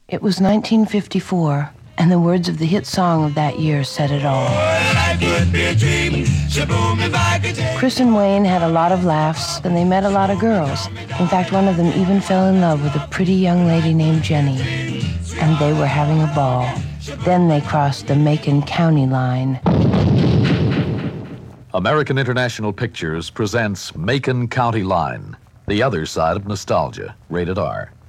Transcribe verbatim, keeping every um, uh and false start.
It was nineteen fifty-four, and the words of the hit song of that year said it all. Chris and Wayne had a lot of laughs, and they met a lot of girls. In fact, one of them even fell in love with a pretty young lady named Jenny, and they were having a ball. Then they crossed the Macon County line. American International Pictures presents Macon County Line, the other side of nostalgia, rated R.